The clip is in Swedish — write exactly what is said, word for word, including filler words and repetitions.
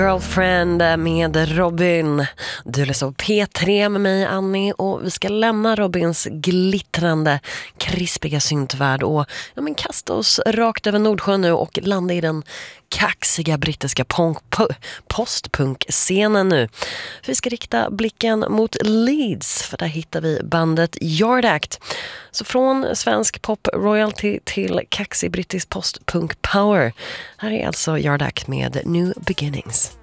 Girlfriend med Robin. Du lyssnar på P tre med mig, Annie, och vi ska lämna Robins glittrande, krispiga syntvärld och ja, men kasta oss rakt över Nordsjön nu och landa i den kaxiga brittiska punk- po- postpunk-scenen nu. Vi ska rikta blicken mot Leeds, för där hittar vi bandet Yard Act. Så från svensk pop royalty till kaxig brittisk postpunk power. Här är alltså Yard Act med New Beginnings.